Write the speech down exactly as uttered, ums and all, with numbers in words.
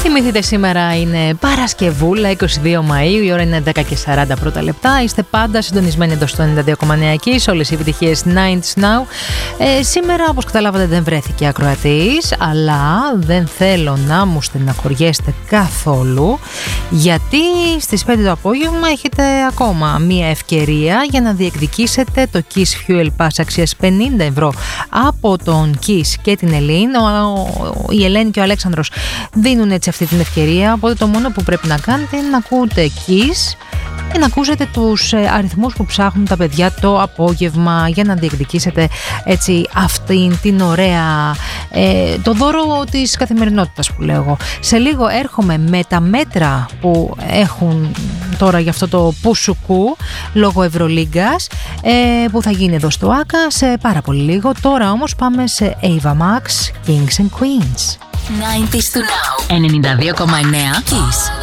Θυμηθείτε, σήμερα είναι Παρασκευούλα, είκοσι δύο Μαΐου, η ώρα είναι δέκα και σαράντα πρώτα λεπτά. Είστε πάντα συντονισμένοι εδώ στο ενενήντα δύο κόμμα εννέα Kiss, όλες οι επιτυχίες ενενήντα Now. Ε, σήμερα, όπως καταλάβατε, δεν βρέθηκε ακροατής, αλλά δεν θέλω να μου στεναχωριέστε καθόλου, γιατί στις πέντε το απόγευμα έχετε ακόμα μία ευκαιρία για να διεκδικήσετε το Kiss Fuel Pass αξίας πενήντα ευρώ από τον Kiss και την Ελένη. Η Ελένη και ο Αλέξανδρος δίνουν έτσι αυτή την ευκαιρία, οπότε το μόνο που πρέπει να κάνετε είναι να ακούτε Kiss και να ακούσετε τους αριθμούς που ψάχνουν τα παιδιά το απόγευμα για να διεκδικήσετε έτσι αυτήν την ωραία, ε, το δώρο της καθημερινότητας που λέγω. Σε λίγο έρχομαι με τα μέτρα που έχουν τώρα για αυτό το πουσουκού λόγω Ευρωλίγκας, ε, που θα γίνει εδώ στο Άκα σε πάρα πολύ λίγο. Τώρα όμως πάμε σε Ava Max, Kings and Queens. ενενήντα του Now. ενενήντα δύο κόμμα εννέα Kiss.